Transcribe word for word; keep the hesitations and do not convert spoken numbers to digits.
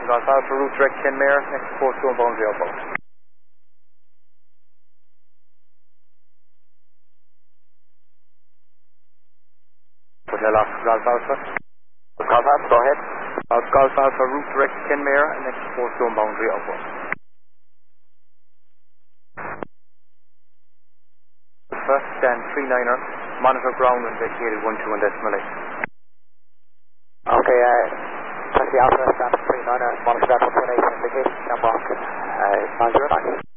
Golf Alpha, route direct Kenmare, next four stone boundary outbound. Hotel Oscar Golf Alpha. Golf Alpha, go ahead. Golf, Golf Alpha, route direct Kenmare, and next four stone boundary outbound. Alpha, stand three niner, monitor ground and vacated one two and decimal eight. Okay, uh, taxi Alpha, stand three niner, monitor ground one two and eight, indication, Shamrock, uh, nine zero nine.